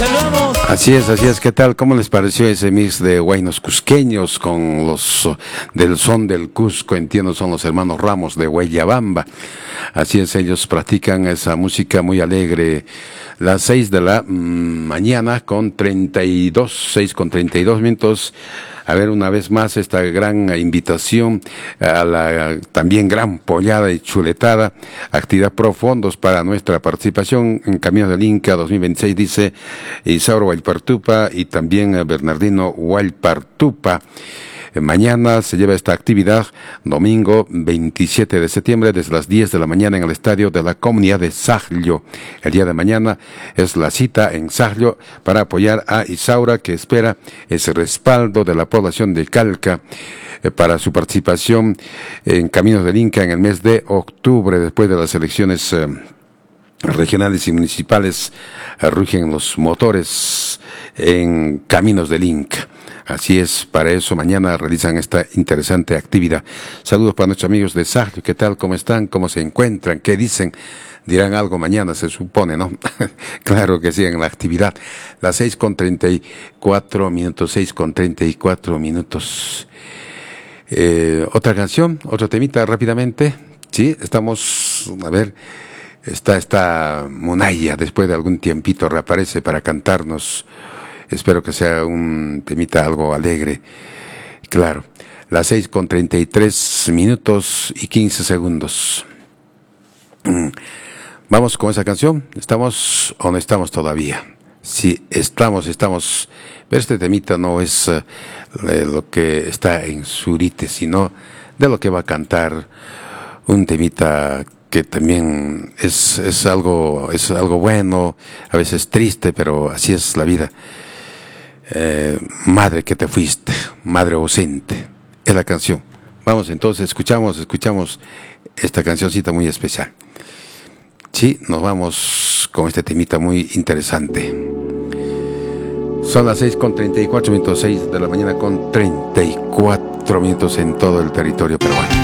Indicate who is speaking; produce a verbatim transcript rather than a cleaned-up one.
Speaker 1: saludamos.
Speaker 2: Así es, así es. ¿Qué tal? ¿Cómo les pareció ese mix de huaynos cusqueños con los uh, del son del Cusco? Entiendo, son los hermanos Ramos de Huellabamba. Así es, ellos practican esa música muy alegre. Las seis de la mmm, mañana con treinta y dos, seis con treinta y dos minutos. A ver, una vez más, esta gran invitación a la también gran pollada y chuletada, actividad pro fondos para nuestra participación en Caminos del Inca dos mil veintiséis, dice Isauro Huaypartupa y también Bernardino Huaypartupa. Mañana se lleva esta actividad, domingo veintisiete de septiembre, desde las diez de la mañana en el estadio de la comunidad de Saglio. El día de mañana es la cita en Saglio para apoyar a Isaura, que espera ese respaldo de la población de Calca eh, para su participación en Caminos del Inca en el mes de octubre, después de las elecciones eh, regionales y municipales. eh, rugen los motores en Caminos del Inca. Así es, para eso mañana realizan esta interesante actividad. Saludos para nuestros amigos de Saglio. ¿Qué tal? ¿Cómo están? ¿Cómo se encuentran? ¿Qué dicen? Dirán algo mañana, se supone, ¿no? Claro que sí, en la actividad. Las seis con treinta y cuatro minutos, seis con treinta y cuatro minutos. Eh, otra canción, otro temita rápidamente. Sí, estamos, a ver, está esta Munaya, después de algún tiempito reaparece para cantarnos. Espero que sea un temita algo alegre. Claro, las seis con treinta y tres minutos y quince segundos. Vamos con esa canción. ¿Estamos o no estamos todavía? Sí, estamos, estamos. Pero este temita no es uh, lo que está en Surite, sino de lo que va a cantar un temita que también es, es algo, es algo bueno, a veces triste, pero así es la vida. Eh, madre que te fuiste, madre ausente, es la canción. Vamos entonces, escuchamos, escuchamos esta cancioncita muy especial. Sí, nos vamos con este temita muy interesante. Son las seis con treinta y cuatro minutos, seis de la mañana con treinta y cuatro minutos en todo el territorio peruano.